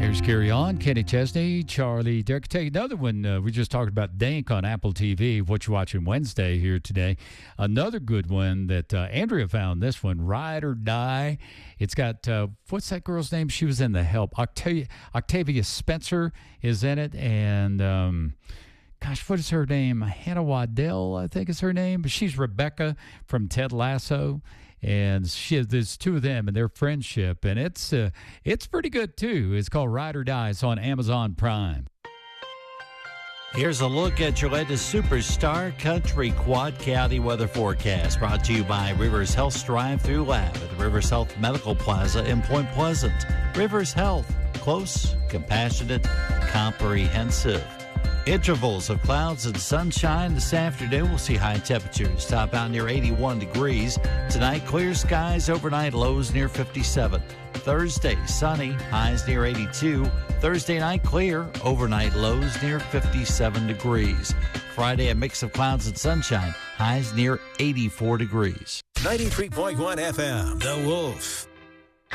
Here's Carry On, Kenny Chesney, Charlie Derek. Tell you another one. We just talked about Dank on Apple TV, what you're watching Wednesday here today. Another good one that Andrea found, this one, Ride or Die. It's got, what's that girl's name? She was in The Help. Octavia Spencer is in it. And, gosh, what is her name? Hannah Waddell, I think is her name. But she's Rebecca from Ted Lasso. And there's two of them and their friendship, and it's pretty good too. It's called Ride or Die. It's on Amazon Prime. Here's a look at your latest Superstar Country Quad County weather forecast, brought to you by Rivers Health Drive-Thru Lab at the Rivers Health Medical Plaza in Point Pleasant. Rivers Health, close, compassionate, comprehensive. Intervals of clouds and sunshine this afternoon. We'll see high temperatures top out near 81 degrees. Tonight, clear skies overnight, lows near 57. Thursday, sunny, highs near 82. Thursday night, clear, overnight lows near 57 degrees. Friday, a mix of clouds and sunshine, highs near 84 degrees. 93.1 FM, The Wolf.